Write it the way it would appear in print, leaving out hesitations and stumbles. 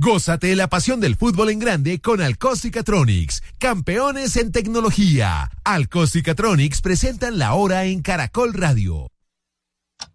Gózate la pasión del fútbol en grande con Alcos-Cicatronics, campeones en tecnología. Alcos-Cicatronics presentan La Hora en Caracol Radio.